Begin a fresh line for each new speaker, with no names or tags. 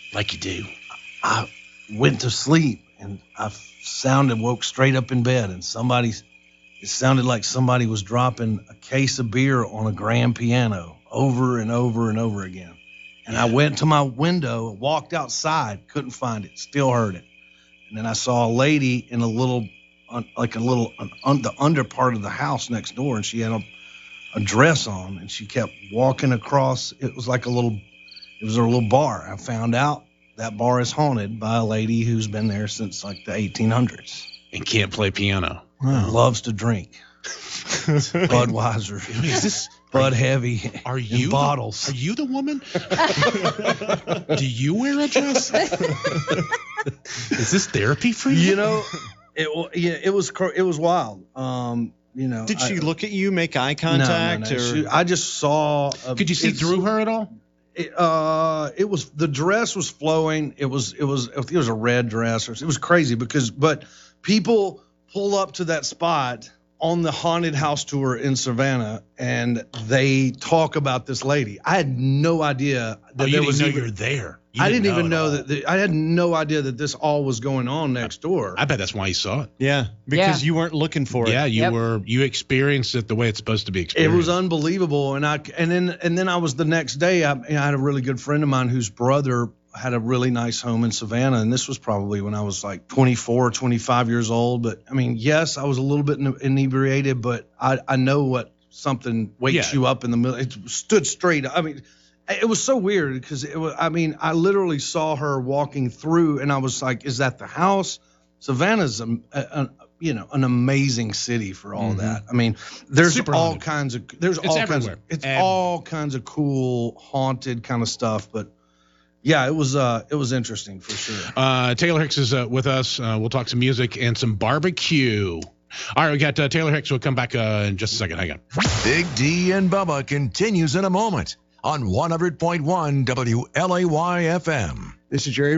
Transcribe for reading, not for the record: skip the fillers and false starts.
Like you do.
I went to sleep and I woke straight up in bed, and it sounded like somebody was dropping a case of beer on a grand piano over and over and over again. And I went to my window, walked outside, couldn't find it, still heard it. And then I saw a lady in the under part of the house next door, and she had a dress on, and she kept walking across. It was a little bar. I found out that bar is haunted by a lady who's been there since like the 1800s.
And can't play piano.
Wow. Loves to drink. Budweiser.
Is this
Bud Heavy?
Are you
bottles?
Are you the woman? Do you wear a dress? Is this therapy for you?
You know, it was wild.
Did she look at you, make eye contact,
or I just saw?
Could you see through her at all?
It was, the dress was flowing. It was a red dress, or it was crazy but people pull up to that spot on the haunted house tour in Savannah, and they talk about this lady. I had no idea that
you were there.
I didn't even know that. I had no idea that this all was going on next door.
I bet that's why you saw it.
Yeah, because you weren't looking for it.
Yeah, you experienced it the way it's supposed to be experienced.
It was unbelievable, and then I was the next day. I had a really good friend of mine whose brother had a really nice home in Savannah, and this was probably when I was like 24, 25 years old. But I mean, yes, I was a little bit inebriated, but I know what something wakes you up in the middle. It stood straight. I mean, it was so weird because I literally saw her walking through, and I was like, is that the house? Savannah's an amazing city for all that. I mean, there's all kinds of cool haunted kind of stuff, but yeah, it was interesting for sure.
Taylor Hicks is with us. We'll talk some music and some barbecue. All right, we got Taylor Hicks. We'll come back in just a second. Hang on.
Big D and Bubba continues in a moment on 100.1 WLAY FM.
This is Jerry